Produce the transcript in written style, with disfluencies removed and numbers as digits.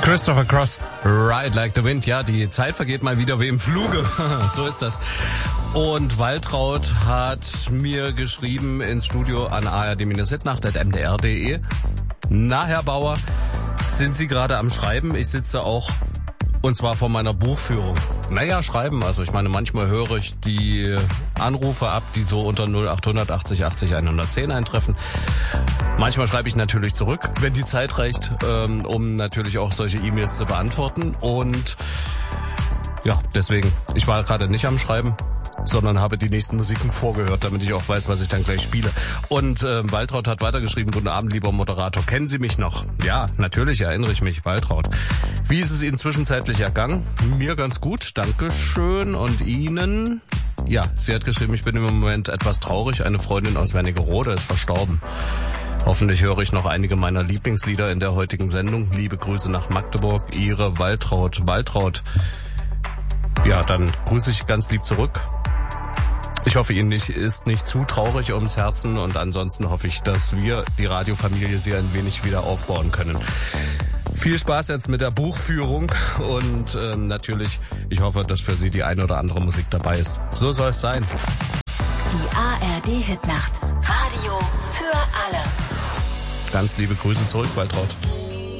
Christopher Cross, Ride Like the Wind. Ja, die Zeit vergeht mal wieder wie im Fluge. So ist das. Und Waltraud hat mir geschrieben ins Studio an ard-hitnacht@mdr.de. Na, Herr Bauer, sind Sie gerade am Schreiben? Ich sitze auch, und zwar vor meiner Buchführung. Naja, schreiben, also ich meine, manchmal höre ich die Anrufe ab, die so unter 0800 80 80 110 eintreffen. Manchmal schreibe ich natürlich zurück, wenn die Zeit reicht, um natürlich auch solche E-Mails zu beantworten. Und ja, deswegen, ich war gerade nicht am Schreiben, sondern habe die nächsten Musiken vorgehört, damit ich auch weiß, was ich dann gleich spiele. Und Waltraud hat weitergeschrieben: Guten Abend, lieber Moderator. Kennen Sie mich noch? Ja, natürlich erinnere ich mich, Waltraud. Wie ist es Ihnen zwischenzeitlich ergangen? Mir ganz gut, Dankeschön. Und Ihnen? Ja, sie hat geschrieben, ich bin im Moment etwas traurig. Eine Freundin aus Wernigerode ist verstorben. Hoffentlich höre ich noch einige meiner Lieblingslieder in der heutigen Sendung. Liebe Grüße nach Magdeburg, Ihre Waltraud. Waltraud, ja, dann grüße ich ganz lieb zurück. Ich hoffe, Ihnen ist nicht zu traurig ums Herzen, und ansonsten hoffe ich, dass wir, die Radiofamilie, Sie ein wenig wieder aufbauen können. Viel Spaß jetzt mit der Buchführung und natürlich, ich hoffe, dass für Sie die eine oder andere Musik dabei ist. So soll es sein. Die ARD-Hitnacht. Radio für alle. Ganz liebe Grüße zurück, Waltraud.